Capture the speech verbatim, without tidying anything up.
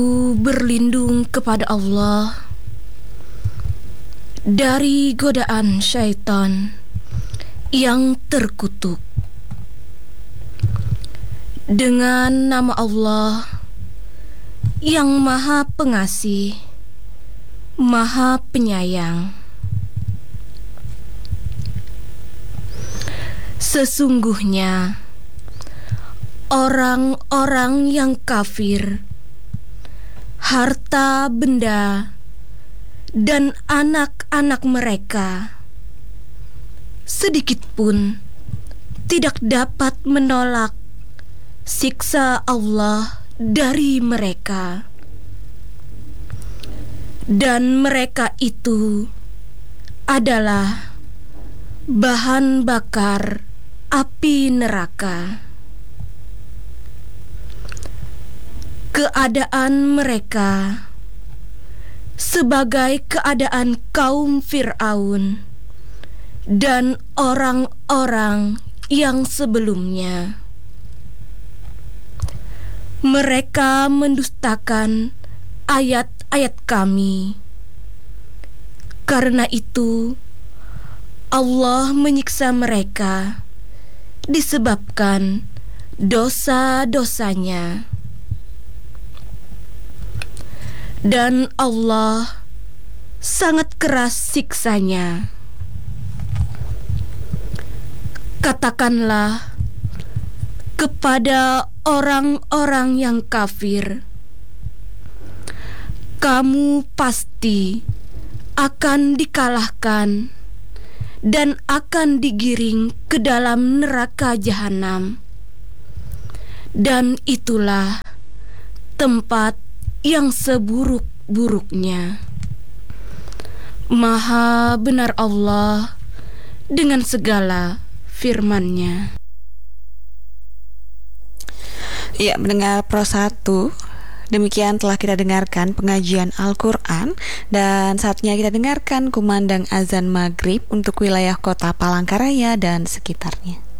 Berlindung kepada Allah dari godaan syaitan yang terkutuk. Dengan nama Allah yang Maha Pengasih, Maha Penyayang. Sesungguhnya orang-orang yang kafir, harta benda dan anak-anak mereka sedikit pun tidak dapat menolak siksa Allah dari mereka, dan mereka itu adalah bahan bakar api neraka. Keadaan mereka sebagai keadaan kaum Fir'aun dan orang-orang yang sebelumnya. Mereka mendustakan ayat-ayat Kami. Karena itu Allah menyiksa mereka disebabkan dosa-dosanya. Dan Allah sangat keras siksanya. Katakanlah kepada orang-orang yang kafir, kamu pasti akan dikalahkan dan akan digiring ke dalam neraka jahanam. Dan itulah tempat yang seburuk-buruknya. Maha benar Allah dengan segala firman-Nya. Ya, mendengar Pro satu, demikian telah kita dengarkan pengajian Al-Quran. Dan saatnya kita dengarkan kumandang azan maghrib untuk wilayah kota Palangkaraya dan sekitarnya.